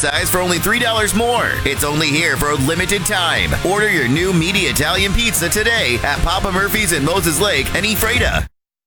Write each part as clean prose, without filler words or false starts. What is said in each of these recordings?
size for only $3 more. It's only here for a limited time. Order your new meaty Italian pizza today at Papa Murphy's in Moses Lake and Ephrata.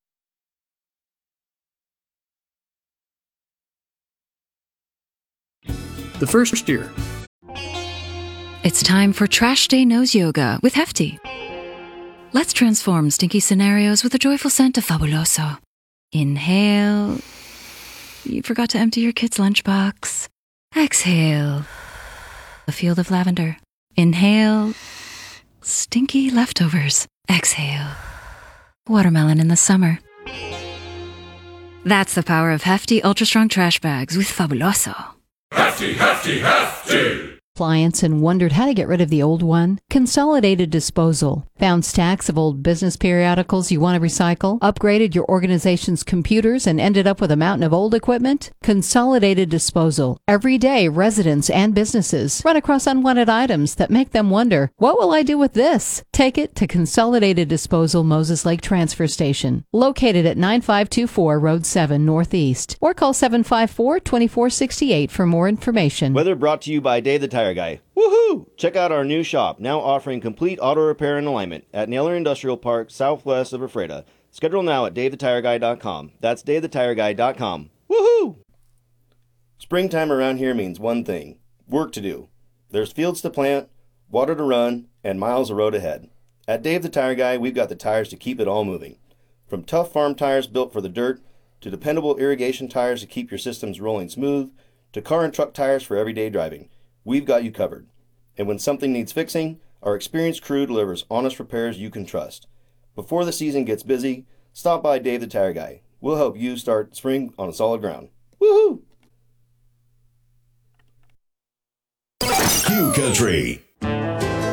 The first year. It's time for Trash Day Nose Yoga with Hefty. Let's transform stinky scenarios with the joyful scent of Fabuloso. Inhale. You forgot to empty your kid's lunchbox. Exhale. A field of lavender. Inhale. Stinky leftovers. Exhale. Watermelon in the summer. That's the power of Hefty Ultra Strong Trash Bags with Fabuloso. Hefty, hefty, hefty! Clients and wondered how to get rid of the old one? Consolidated Disposal. Found stacks of old business periodicals you want to recycle? Upgraded your organization's computers and ended up with a mountain of old equipment? Consolidated Disposal. Every day, residents and businesses run across unwanted items that make them wonder, what will I do with this? Take it to Consolidated Disposal Moses Lake Transfer Station, located at 9524 Road 7 Northeast, or call 754-2468 for more information. Weather brought to you by Dave the Tire Guy. Woohoo! Check out our new shop, now offering complete auto repair and alignment at Naylor Industrial Park, southwest of Ephrata. Schedule now at DaveTheTireGuy.com. That's DaveTheTireGuy.com. Woohoo! Springtime around here means one thing: work to do. There's fields to plant, water to run, and miles of road ahead. At Dave the Tire Guy, we've got the tires to keep it all moving. From tough farm tires built for the dirt, to dependable irrigation tires to keep your systems rolling smooth, to car and truck tires for everyday driving. We've got you covered. And when something needs fixing, our experienced crew delivers honest repairs you can trust. Before the season gets busy, stop by Dave the Tire Guy. We'll help you start spring on solid ground. Woohoo! Q Country.